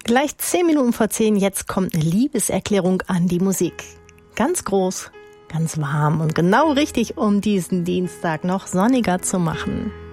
Gleich 10 Minuten vor 10, jetzt kommt eine Liebeserklärung an die Musik. Ganz groß, ganz warm und genau richtig, um diesen Dienstag noch sonniger zu machen.